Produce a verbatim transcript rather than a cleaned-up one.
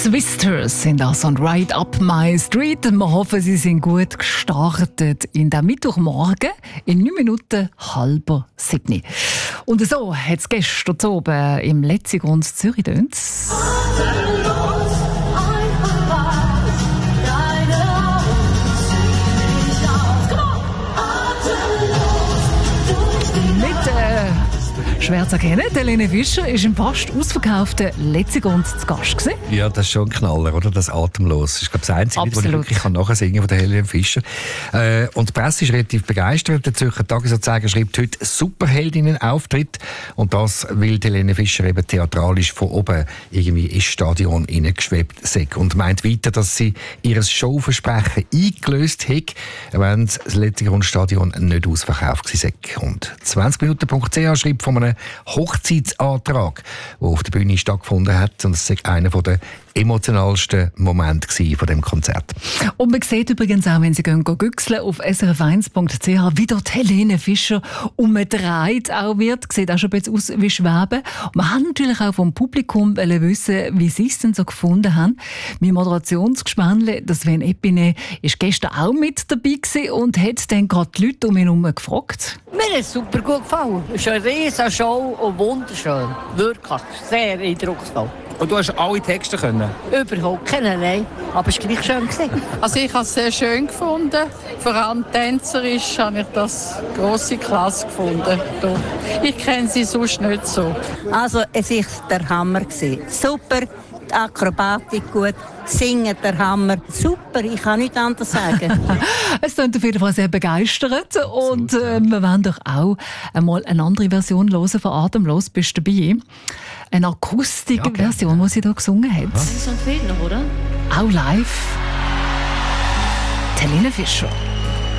Twisters sind das und Right Up My Street. Wir hoffen, Sie sind gut gestartet in den Mittwochmorgen in neun Minuten halber sieben. Und so hat es gestern oben im Letzigrund Zürich tönt. Schwer zu erkennen, Helene Fischer war im fast ausverkauften Letzigrund zu Gast gewesen. Ja, das ist schon ein Knaller, oder? Das Atemlos. Das ist, glaube ich, das Einzige, was ich wirklich nachsingen von der Helene Fischer. Äh, und die Presse ist relativ begeistert. Der Zürcher Tagesanzeiger schreibt heute Superheldinnen-Auftritt. Und das, weil Helene Fischer eben theatralisch von oben irgendwie ins Stadion hineingeschwebt ist. Und meint weiter, dass sie ihr Showversprechen eingelöst hat, wenn das Letzigrund-Stadion nicht ausverkauft war. Und zwanzig Minuten Punkt c h schreibt von einem Hochzeitsantrag, der auf der Bühne stattgefunden hat. Und es war einer der emotionalsten Momente von dem Konzert. Und man sieht übrigens auch, wenn Sie gehen, gehen güchseln auf s r f eins punkt c h, wie dort Helene Fischer umgedreht auch wird. Sieht auch schon ein bisschen aus wie Schweben. Und wir haben natürlich auch vom Publikum wissen, wie sie es denn so gefunden haben. Mein Moderationsgespänle, das Sven Epine, ist gestern auch mit dabei gewesen und hat dann gerade die Leute um ihn herum gefragt. Mir hat es super gut gefallen. Es ist eine riesige Show und wunderschön. Wirklich sehr eindrucksvoll. Und du hast alle Texte können? Überhaupt keine, nein. Aber es war gleich schön. Also ich habe es sehr schön gefunden. Vor allem tänzerisch habe ich das grosse Klasse gefunden. Ich kenne sie sonst nicht so. Also es war der Hammer. Super, die Akrobatik gut, singen der Hammer. Super, ich kann nichts anderes sagen. Es klingt auf jeden Fall sehr begeistert. Und äh, wir wollen doch auch einmal eine andere Version hören von «Atemlos». Bist du dabei? Eine Akustikversion, ja, die sie hier gesungen hat. Das Song fehlt noch, oder? Auch live. Helene Fischer.